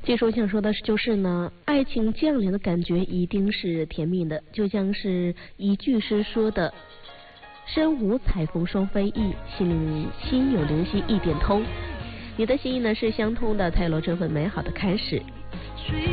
这首想说的就是呢，爱情降临的感觉一定是甜蜜的，就像是一句诗说的：“身无彩凤双飞翼，心有灵犀一点通。”你的心意呢是相通的，才有了这份美好的开始。